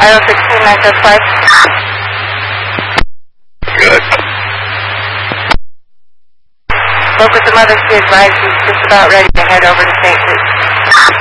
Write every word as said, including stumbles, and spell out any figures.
I O sixteen nine seven five. Good. Spoke with the mother. She advised she's just about ready to head over to Saint Luke.